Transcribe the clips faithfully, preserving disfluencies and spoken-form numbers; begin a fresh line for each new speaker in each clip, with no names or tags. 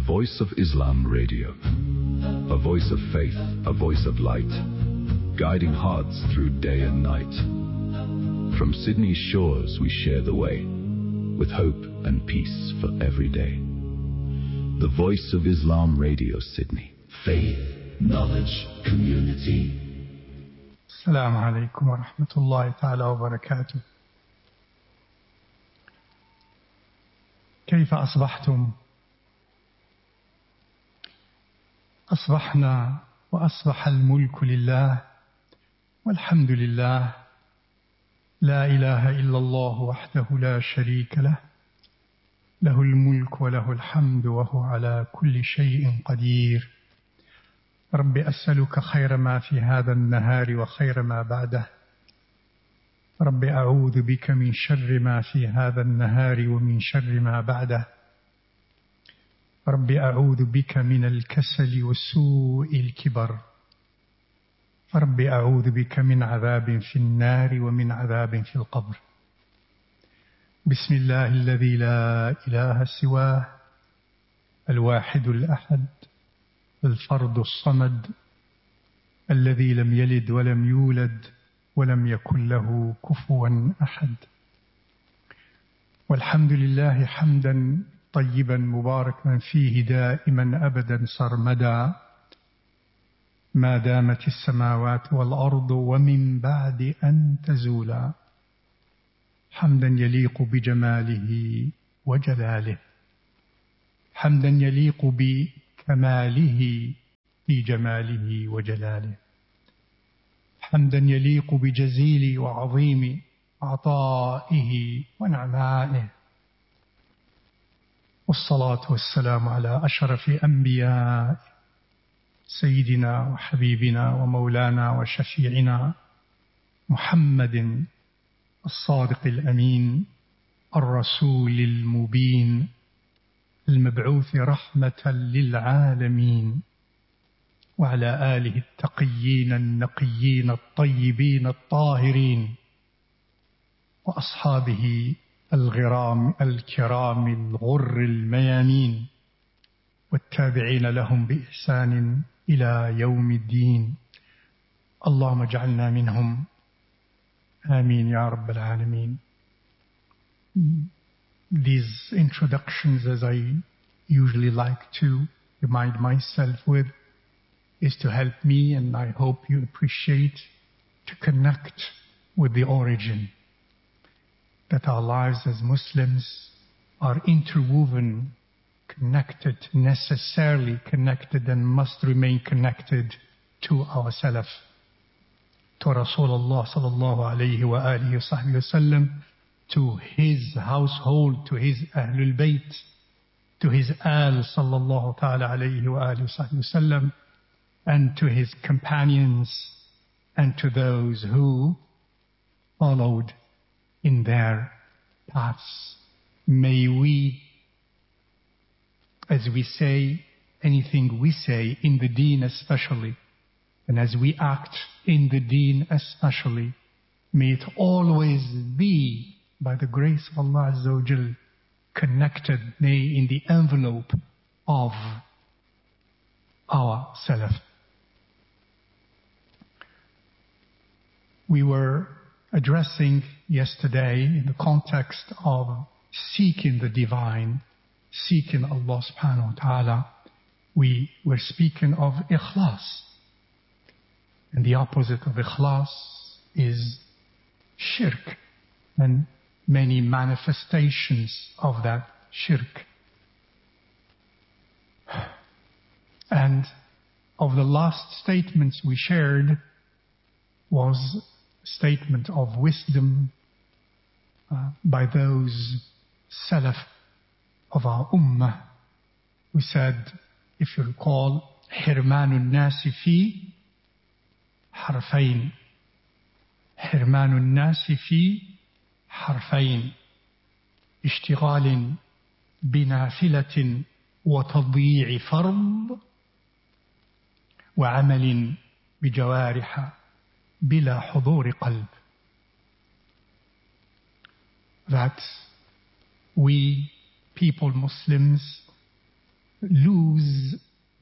Voice of Islam Radio. A voice of faith, a voice of light, guiding hearts through day and night. From Sydney's shores we share the way, with hope and peace for every day. The Voice of Islam Radio, Sydney. Faith, knowledge, community.
السلام عليكم ورحمة الله تعالى وبركاته. كيف أصبحتم؟ أصبحنا وأصبح الملك لله والحمد لله، لا إله إلا الله وحده لا شريك له، له الملك وله الحمد وهو على كل شيء قدير. رب أسألك خير ما في هذا النهار وخير ما بعده. رب أعوذ بك من شر ما في هذا النهار ومن شر ما بعده. رب أعوذ بك من الكسل وسوء الكبر. رب أعوذ بك من عذاب في النار ومن عذاب في القبر. بسم الله الذي لا إله سواه، الواحد الأحد، الفرد الصمد، الذي لم يلد ولم يولد ولم يكن له كفوا أحد. والحمد لله حمدا طيبا مباركا فيه دائما أبدا سرمدا، ما دامت السماوات والأرض ومن بعد أن تزولا، حمدا يليق بجماله وجلاله، حمدا يليق بكماله في جماله وجلاله، حمدا يليق بجزيل وعظيم عطائه ونعمائه. والصلاة والسلام على أشرف أنبياء سيدنا وحبيبنا ومولانا وشفيعنا محمد الصادق الأمين، الرسول المبين، المبعوث رحمة للعالمين، وعلى آله التقيين النقيين الطيبين الطاهرين، وأصحابه الغرام الكرام الغر الميامين، والتابعين لهم بإحسان إلى يوم الدين. اللهم اجعلنا منهم، آمين يا رب العالمين. These introductions, as I usually like to remind myself with, is to help me, and I hope you appreciate, to connect with the origin. That our lives as Muslims are interwoven, connected, necessarily connected, and must remain connected to our Salaf, to Rasulullah sallallahu alayhi wa alihi wa sahbihi wa sallam, to his household, to his Ahlul Bayt, to his Al sallallahu ta'ala alayhi wa alihi wa sahbihi wa sallam, and to his companions, and to those who followed in their paths. May we, as we say, anything we say in the deen especially, and as we act in the deen especially, may it always be, by the grace of Allah Azza wa Jal, connected, nay, in the envelope of our Salaf. We were addressing yesterday in the context of seeking the divine, seeking Allah subhanahu wa ta'ala, we were speaking of ikhlas. And the opposite of ikhlas is shirk, and many manifestations of that shirk. And of the last statements we shared was statement of wisdom uh, by those Salaf of our Ummah. We said, if you recall, حرمان الناس في حرفين حرمان الناس في حرفين اشتغال بنافلة وتضييع فرض وعمل بجوارح بلا حضور قلب. That we people, Muslims, lose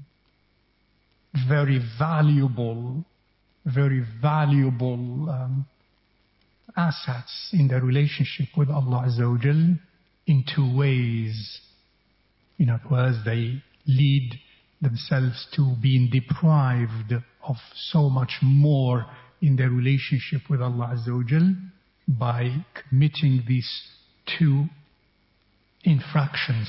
very valuable, very valuable um, assets in their relationship with Allah Azza wa Jal in two ways. In other words, they lead themselves to being deprived of so much more in their relationship with Allah Azza wa Jal by committing these two infractions.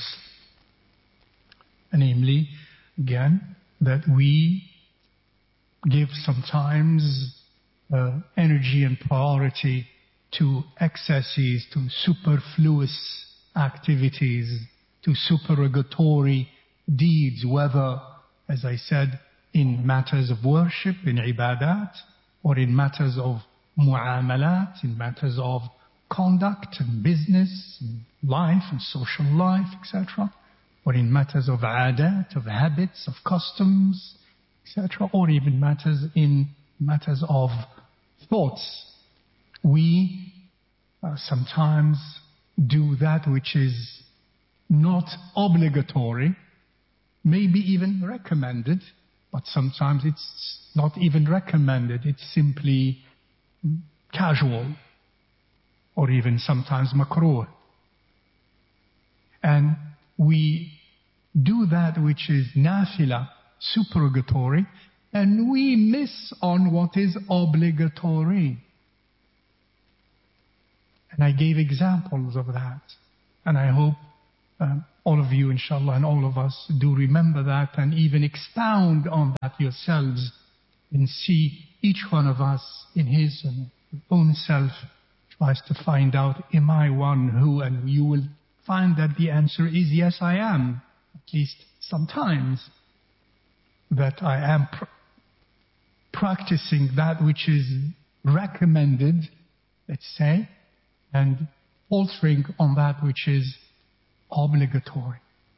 Namely, again, that we give sometimes uh, energy and priority to excesses, to superfluous activities, to supererogatory deeds, whether, as I said, in matters of worship, in ibadat, or in matters of mu'amalat, in matters of conduct and business, and life and social life, et cetera, or in matters of adat, of habits, of customs, et cetera, or even matters in matters of thoughts. We uh, sometimes do that which is not obligatory, maybe even recommended, but sometimes it's not even recommended, it's simply casual, or even sometimes makruh. And we do that which is nafila, supererogatory, and we miss on what is obligatory. And I gave examples of that. And I hope um, all of you, inshallah, and all of us do remember that and even expound on that yourselves and see each one of us in his own self tries to find out, am I one who, and you will find that the answer is yes, I am, at least sometimes, that I am pr- practicing that which is recommended, let's say, and altering on that which is obligatory.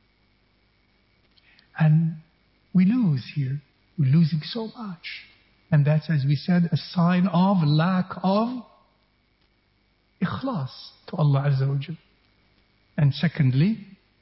And we lose here. We're losing so much. And that's, as we said, a sign of lack of ikhlas to Allah Azza wa Jal. And secondly,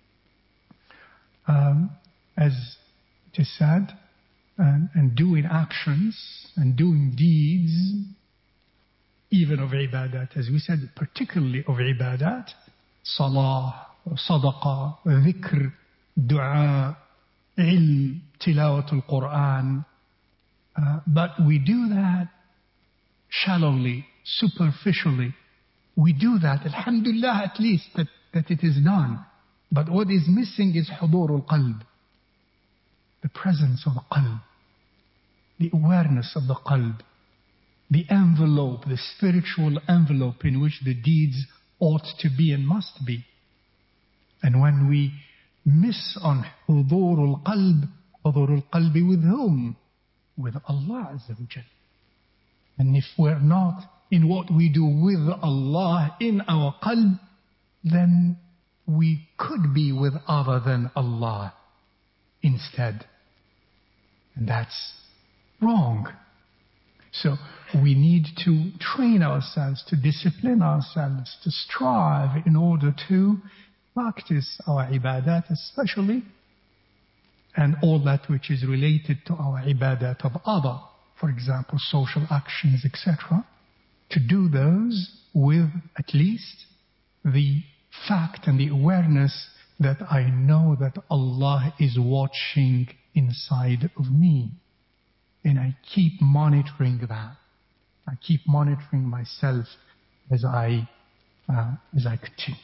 um, as it is said, and, and doing actions and doing deeds, even of ibadat, as we said, particularly of ibadat, salah, sadaqah, dhikr, dua, ilm, tilawatul Quran. Uh, but we do that shallowly, superficially. We do that, alhamdulillah, at least that, that it is done. But what is missing is hudurul qalb, the presence of the qalb, the awareness of the qalb, the envelope, the spiritual envelope in which the deeds ought to be and must be. And when we miss on hudurul qalb, hudurul qalbi with whom? With Allah Azza wa Jal. And if we're not in what we do with Allah in our qalb, then we could be with other than Allah instead. And that's wrong. So we need to train ourselves, to discipline ourselves, to strive in order to practice our ibadat especially, and all that which is related to our ibadat of other, for example, social actions, et cetera, to do those with at least the fact and the awareness that I know that Allah is watching inside of me. And I keep monitoring that. I keep monitoring myself as I, uh, as I continue.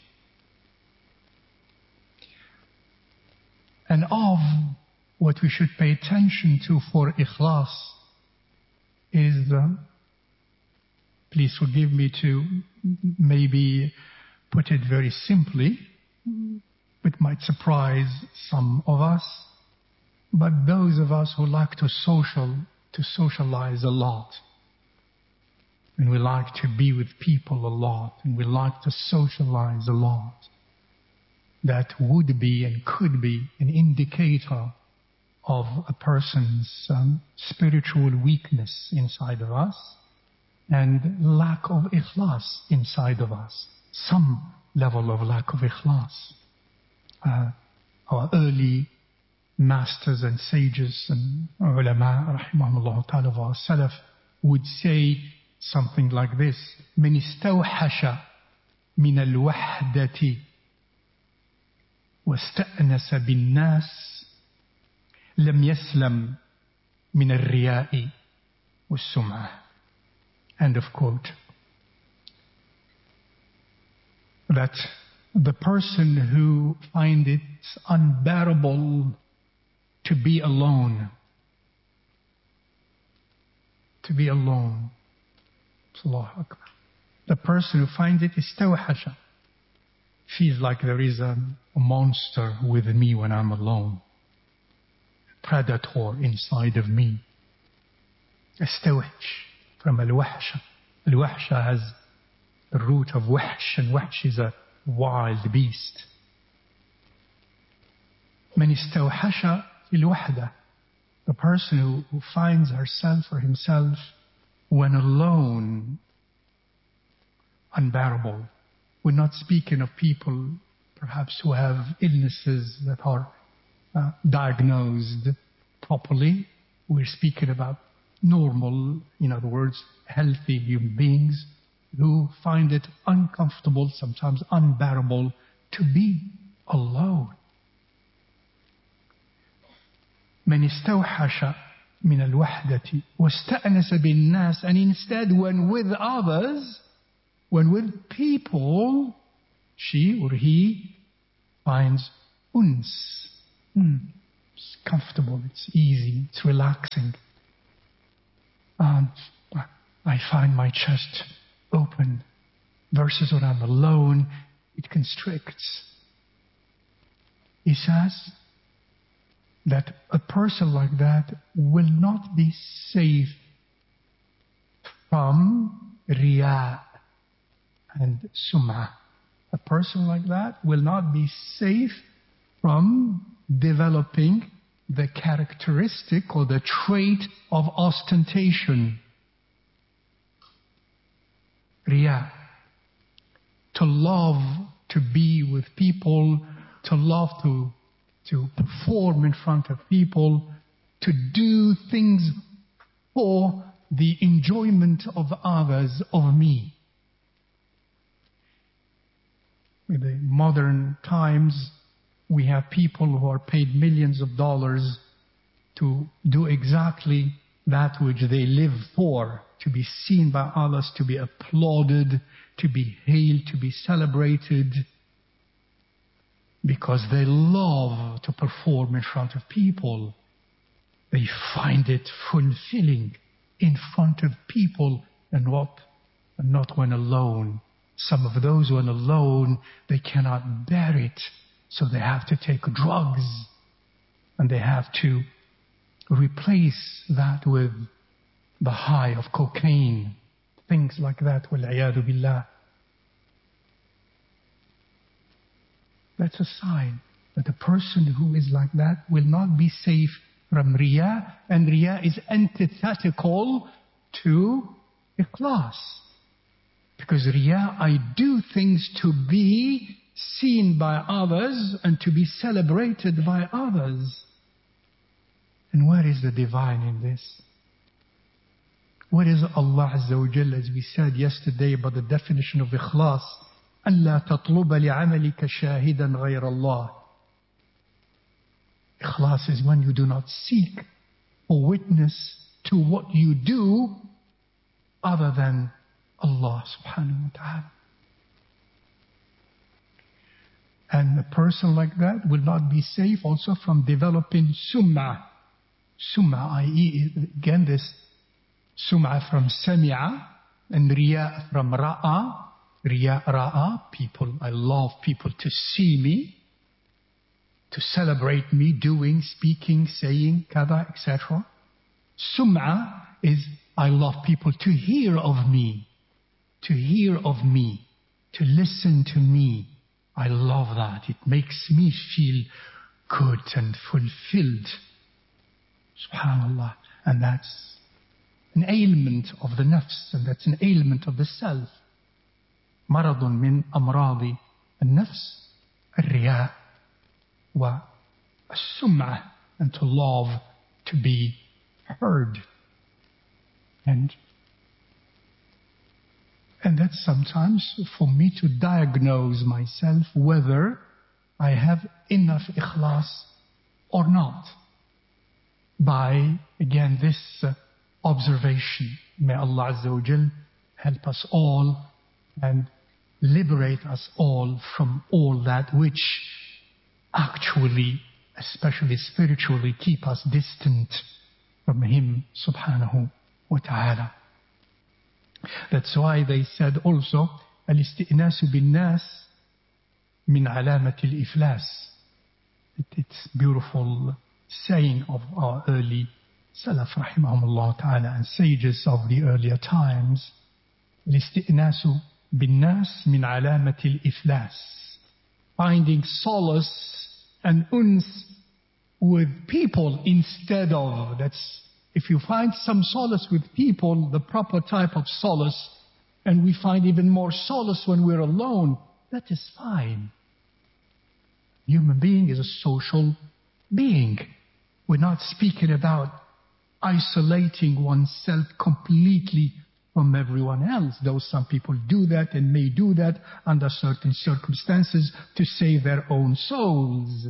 And of what we should pay attention to for ikhlas is, uh, please forgive me to maybe put it very simply, it might surprise some of us, but those of us who like to social, to socialize a lot, and we like to be with people a lot, and we like to socialize a lot, that would be and could be an indicator of a person's um, spiritual weakness inside of us and lack of ikhlas inside of us. Some level of lack of ikhlas. Uh, our early masters and sages and ulama, rahimahumullah ta'ala, of our salaf would say something like this: من استوحش من الوحدة واستأنس بالناس لم يسلم من الرياء والسمعة. End of quote. That the person who finds it unbearable to be alone, to be alone, Allahu Akbar. The person who finds it istawhasha, feels like there is a, a monster with me when I'm alone, predator inside of me. Istawhsh, from al-wahsha. Al-wahsha has the root of wahsh, and wahsh is a wild beast. من استوحش في الوحدة, the person who, who finds herself or himself when alone, unbearable. We're not speaking of people perhaps who have illnesses that are uh, diagnosed properly. We're speaking about normal, in other words, healthy human beings who find it uncomfortable, sometimes unbearable, to be alone. من استوحش من الوحدة واستأنس بالناس, and instead when with others, when with people, she or he finds uns. Mm, it's comfortable, it's easy, it's relaxing. Um, I find my chest open, versus when I'm alone, it constricts. He says that a person like that will not be safe from riya and sum'ah. A person like that will not be safe from developing the characteristic or the trait of ostentation. Riya. To love to be with people, to love to, to perform in front of people, to do things for the enjoyment of others, of me. In the modern times, we have people who are paid millions of dollars to do exactly that which they live for, to be seen by others, to be applauded, to be hailed, to be celebrated, because they love to perform in front of people. They find it fulfilling in front of people, and what? And not when alone. Some of those when alone, they cannot bear it, so they have to take drugs, and they have to replace that with the high of cocaine, things like that. Wal-'iyadu billah. That's a sign that a person who is like that will not be safe from riya, and riya is antithetical to ikhlas. Because riya, I do things to be seen by others and to be celebrated by others. And where is the divine in this? What is Allah Azza wa Jalla, as we said yesterday about the definition of ikhlas? أَن لَا تَطْلُبَ لِعَمَلِكَ شَاهِدًا غَيْرَ اللَّهِ. Ikhlas is when you do not seek or witness to what you do other than Allah subhanahu wa ta'ala. And a person like that will not be safe also from developing sum'ah. Sum'ah, that is, again, this sum'ah from sami'a, and riya from ra'a. Riya, ra'a, people, I love people to see me, to celebrate me doing, speaking, saying, kada, et cetera. Sum'ah is I love people to hear of me, to hear of me, to listen to me. I love that. It makes me feel good and fulfilled. Subhanallah. And that's an ailment of the nafs, and that's an ailment of the self. مرض من أمراض النفس الرياء والسمعة. and to love to be heard. And, and that's sometimes for me to diagnose myself whether I have enough ikhlas or not. By, again, this uh, observation. May Allah Azza wa Jal help us all and liberate us all from all that which actually, especially spiritually, keep us distant from Him subhanahu wa ta'ala. That's why they said also, al-isti'nasu bin-nas min alamat al-iflas. It's beautiful saying of our early Salaf rahimahumullah ta'ala and sages of the earlier times. Al-isti'nasu bin-nas min alamat al-iflas. Finding solace and uns with people instead of, that's, if you find some solace with people, the proper type of solace, and we find even more solace when we're alone, that is fine. Human being is a social being. We're not speaking about isolating oneself completely from everyone else, though some people do that and may do that under certain circumstances to save their own souls.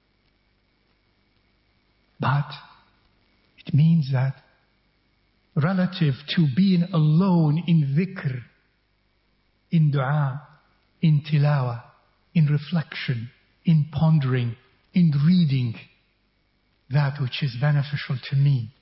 But it means that relative to being alone in dhikr, in dua, in tilawa, in reflection, in pondering, in reading that which is beneficial to me.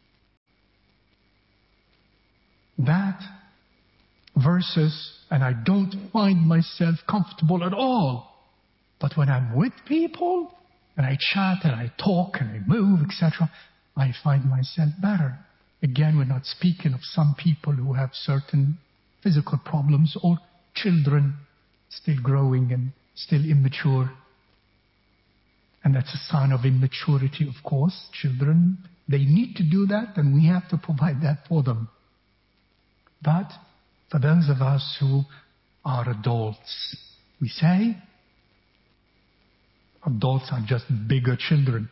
That versus, and I don't find myself comfortable at all. But when I'm with people, and I chat and I talk and I move, et cetera, I find myself better. Again, we're not speaking of some people who have certain physical problems or children still growing and still immature. And that's a sign of immaturity, of course. Children, they need to do that, and we have to provide that for them. But for those of us who are adults, we say, adults are just bigger children.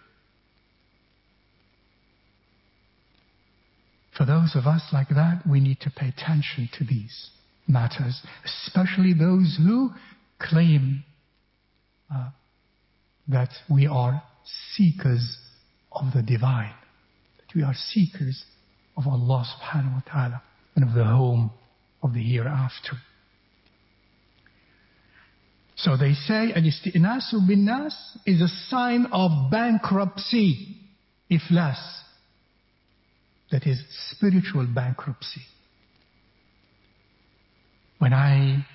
For those of us like that, we need to pay attention to these matters, especially those who claim uh, that we are seekers of the divine, that we are seekers of Allah subhanahu wa ta'ala and of the home of the hereafter. So they say, al-isti'nasu bin-nas is a sign of bankruptcy, iflas. That is spiritual bankruptcy. When I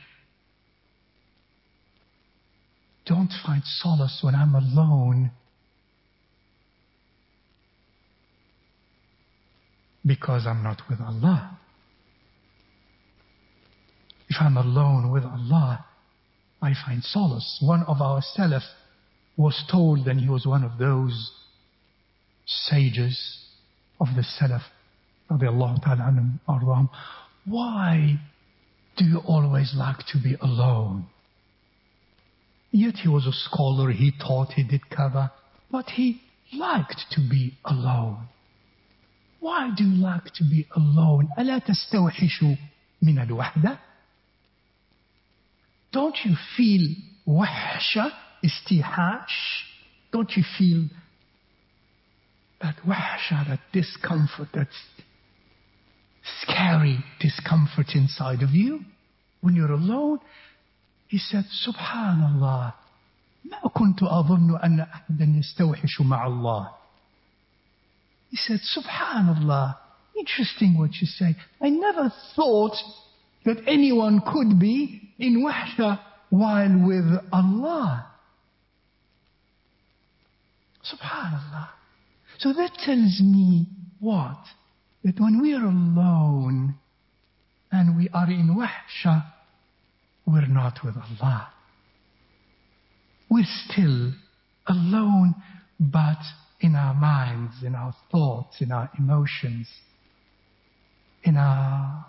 don't find solace when I'm alone because I'm not with Allah. If I'm alone with Allah, I find solace. One of our Salaf was told, and he was one of those sages of the Salaf, radiallahu ta'ala anhum, arwahum, why do you always like to be alone? Yet he was a scholar, he taught, he did cover, but he liked to be alone. Why do you like to be alone? ألا تستوحش من الوحدة? Don't you feel wahsha, istihash? Don't you feel that wahsha, that discomfort, that scary discomfort inside of you when you're alone? He said, Subhanallah, ما كنت أظن أن أحدا يستوحش مع الله. He said, Subhanallah, interesting what you say. I never thought that anyone could be in wahsha while with Allah. Subhanallah. So that tells me what? That when we are alone and we are in wahsha, we're not with Allah. We're still alone, but in our minds, in our thoughts, in our emotions, in our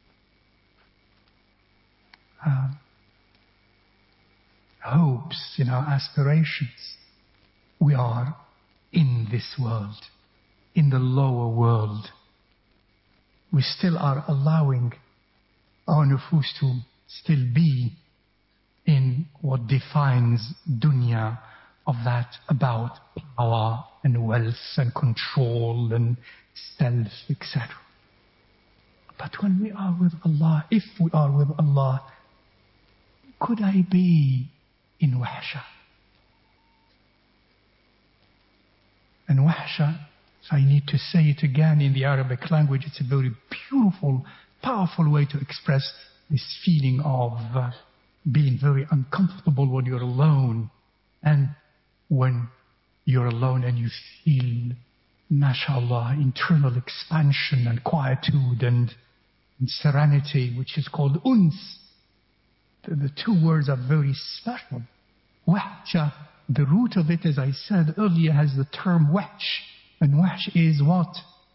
uh, hopes, in our aspirations. We are in this world, in the lower world. We still are allowing our nufus to still be in what defines dunya, of that about power and wealth and control and self, et cetera. But when we are with Allah, if we are with Allah, could I be in wahsha? And wahsha, if I need to say it again in the Arabic language, it's a very beautiful, powerful way to express this feeling of uh, being very uncomfortable when you're alone. And when you're alone and you feel, mashallah, internal expansion and quietude and, and serenity, which is called uns. The, the two words are very special. Wahsha, the root of it, as I said earlier, has the term wahsh. And wahsh is what?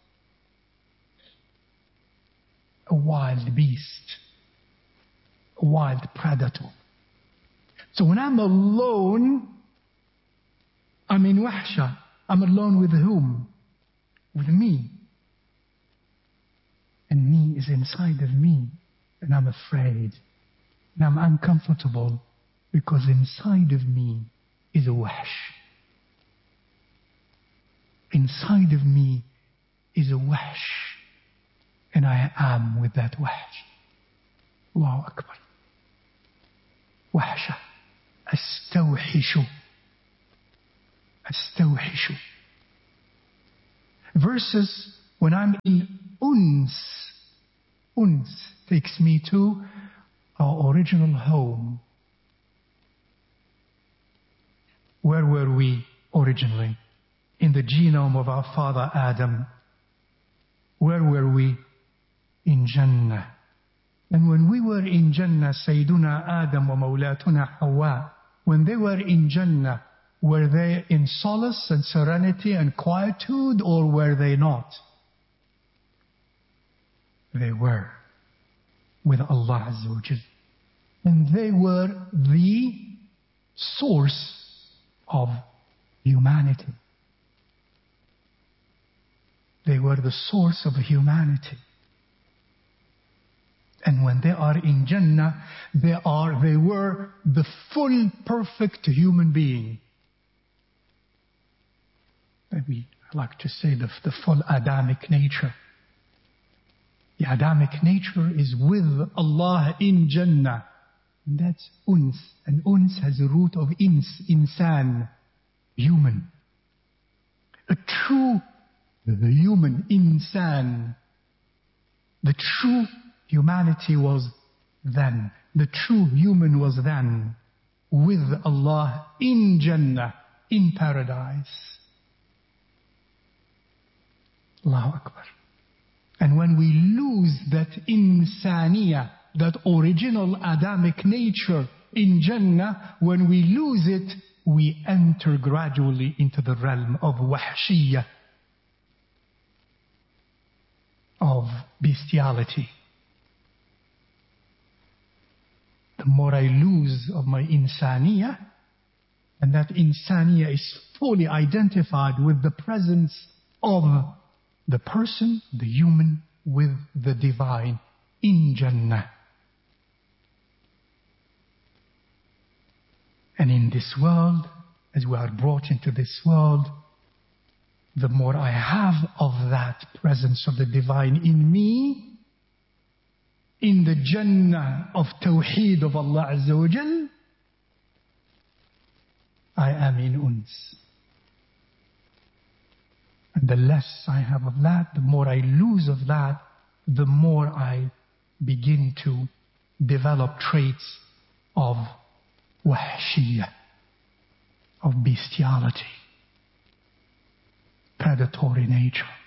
A wild beast. A wild predator. So when I'm alone, I'm in wahsha. I'm alone with whom? With me. And me is inside of me. And I'm afraid. And I'm uncomfortable because inside of me is a wahsh. Inside of me is a wahsh. And I am with that wahsh. Allahu Akbar. Wahsha. Astawhishu. Astawhishu. Versus when I'm in uns. Uns takes me to our original home. Where were we originally? In the genome of our father Adam. Where were we? In Jannah. And when we were in Jannah, Sayyiduna Adam wa Mawlatuna Hawa, when they were in Jannah, were they in solace and serenity and quietude, or were they not? They were with Allah Azza wa Jal. And they were the source of humanity. They were the source of humanity. And when they are in Jannah, they are, they were the full, perfect human being. Maybe I like to say the, the full Adamic nature. The Adamic nature is with Allah in Jannah. And that's uns. And uns has a root of ins, insan, human. A true human, insan. The true humanity was then. The true human was then with Allah in Jannah, in paradise. Allahu Akbar. And when we lose that insaniya, that original Adamic nature in Jannah, when we lose it, we enter gradually into the realm of wahshiyah, of bestiality. The more I lose of my insaniya, and that insaniya is fully identified with the presence of the person, the human, with the divine in Jannah. And in this world, as we are brought into this world, the more I have of that presence of the divine in me, in the Jannah of Tawheed of Allah Azza wa Jal, I am in uns. And the less I have of that, the more I lose of that, the more I begin to develop traits of wahshiyah, of bestiality, predatory nature.